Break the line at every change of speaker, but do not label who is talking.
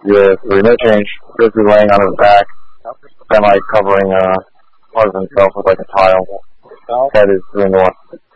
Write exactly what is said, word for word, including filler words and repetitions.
Yeah, remote change. Grizzly laying on his back, semi covering uh, part of himself with like a tile. Head is three and one.